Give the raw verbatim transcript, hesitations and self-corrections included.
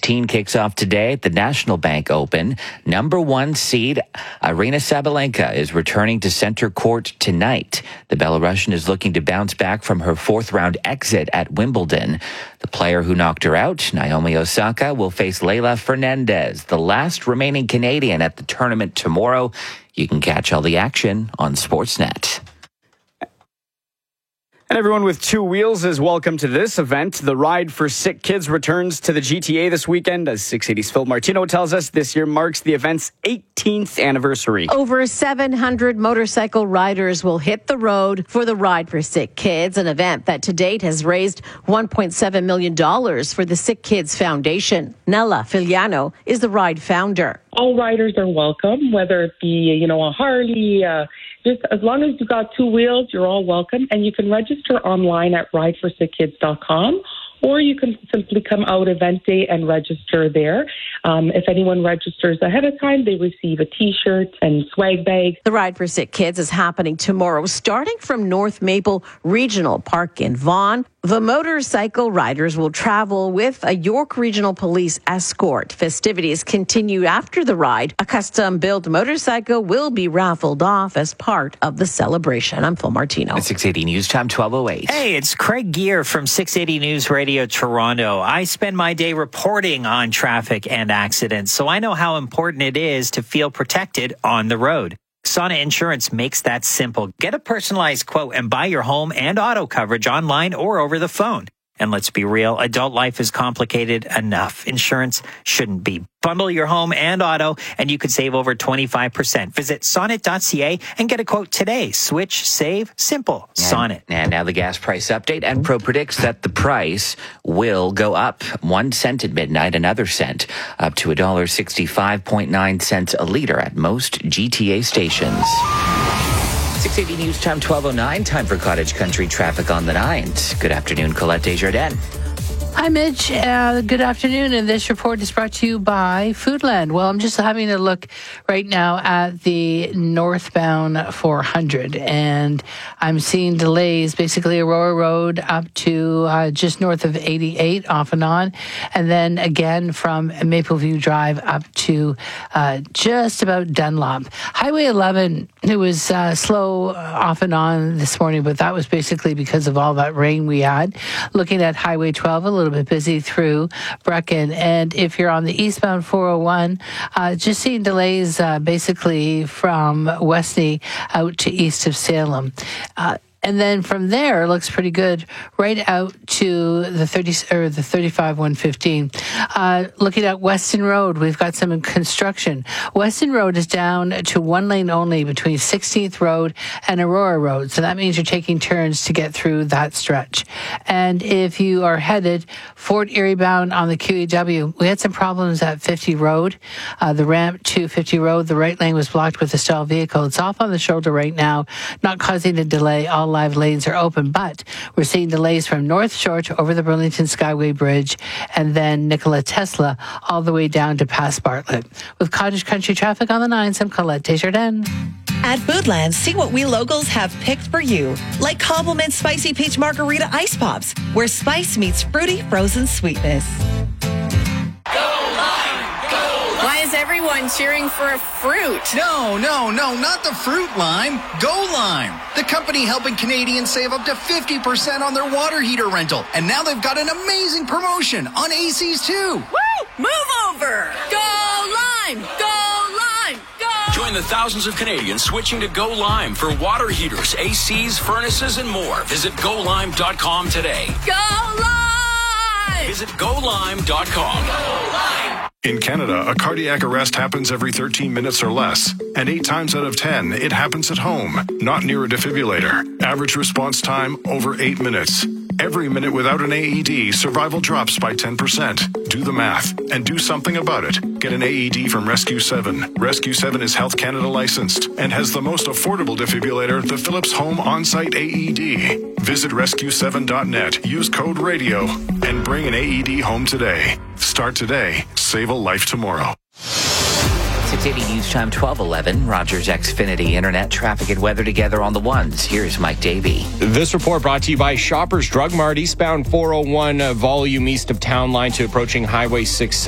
sixteen kicks off today at the National Bank Open. Number one seed Aryna Sabalenka is returning to center court tonight. The Belarusian is looking to bounce back from her fourth round exit at Wimbledon. The player who knocked her out, Naomi Osaka, will face Leylah Fernandez, the last remaining Canadian at the tournament tomorrow. You can catch all the action on Sportsnet. And everyone with two wheels is welcome to this event. The Ride for Sick Kids returns to the G T A this weekend. As six eighty's Phil Martino tells us, this year marks the event's eighteenth anniversary. Over seven hundred motorcycle riders will hit the road for the Ride for Sick Kids, an event that to date has raised one point seven million dollars for the Sick Kids Foundation. Nella Filiano is the Ride founder. All riders are welcome, whether it be, you know, a Harley, uh, just as long as you've got two wheels, you're all welcome. And you can register online at ride for sick kids dot com, or you can simply come out event day and register there. Um, if anyone registers ahead of time, they receive a T-shirt and swag bag. The Ride for Sick Kids is happening tomorrow, starting from North Maple Regional Park in Vaughan. The motorcycle riders will travel with a York Regional Police escort. Festivities continue after the ride. A custom-built motorcycle will be raffled off as part of the celebration. I'm Phil Martino. At six eighty News Time, twelve oh eight. Hey, it's Craig Gear from six eighty News Radio Toronto. I spend my day reporting on traffic and accidents, so I know how important it is to feel protected on the road. Sonnet Insurance makes that simple. Get a personalized quote and buy your home and auto coverage online or over the phone. And let's be real, adult life is complicated enough. Insurance shouldn't be. Bundle your home and auto, and you could save over twenty-five percent. Visit sonnet dot c a and get a quote today. Switch, save, simple. And, Sonnet. And now the gas price update. Enpro predicts that the price will go up one cent at midnight, another cent, up to one dollar sixty-five point nine cents a liter at most G T A stations. six eighty News Time, twelve oh nine. Time for Cottage Country traffic on the nines. Good afternoon, Colette Desjardins. Hi, Mitch. Uh, good afternoon. And this report is brought to you by Foodland. Well, I'm just having a look right now at the northbound four hundred, and I'm seeing delays, basically Aurora Road up to uh, just north of eighty-eight, off and on, and then again from Mapleview Drive up to uh, just about Dunlop. Highway eleven, it was uh, slow off and on this morning, but that was basically because of all that rain we had. Looking at Highway twelve, a little bit busy through Brecken. And if you're on the eastbound four oh one, uh, just seeing delays uh, basically from Westney out to east of Salem. Uh, And then from there, it looks pretty good right out to the thirty or the thirty-five one fifteen. Uh, looking at Weston Road, we've got some construction. Weston Road is down to one lane only between sixteenth Road and Aurora Road. So that means you're taking turns to get through that stretch. And if you are headed Fort Erie bound on the Q E W, we had some problems at fifty Road. Uh, the ramp to fifty Road, the right lane was blocked with a stalled vehicle. It's off on the shoulder right now, not causing a delay. All live lanes are open, but we're seeing delays from North Shore to over the Burlington Skyway Bridge and then Nikola Tesla all the way down to past Bartlett. With Cottage Country traffic on the nines, I'm Colette Desjardins. At Foodland, see what we locals have picked for you. Like Compliment Spicy Peach Margarita Ice Pops, where spice meets fruity frozen sweetness. Why is everyone cheering for a fruit? No, no, no, not the fruit lime. Go Lime, the company helping Canadians save up to fifty percent on their water heater rental. And now they've got an amazing promotion on A Cs too. Woo! Move over! Go Lime! Go Lime! Go! Join the thousands of Canadians switching to Go Lime for water heaters, A Cs, furnaces, and more. Visit go lime dot com today. Go Lime! Visit go lime dot com. Go Lime! In Canada, a cardiac arrest happens every thirteen minutes or less, and eight times out of ten, it happens at home, not near a defibrillator. Average response time, over eight minutes. Every minute without an A E D, survival drops by ten percent. Do the math and do something about it. Get an A E D from Rescue seven. Rescue seven is Health Canada licensed and has the most affordable defibrillator, the Philips Home On-Site A E D. Visit rescue seven dot net, use code RADIO, and bring an A E D home today. Start today. Save a life tomorrow. six eighty News Time, twelve eleven. Rogers Xfinity Internet traffic and weather together on the ones. Here's Mike Davey. This report brought to you by Shoppers Drug Mart, eastbound four oh one, uh, volume east of Town Line to approaching Highway six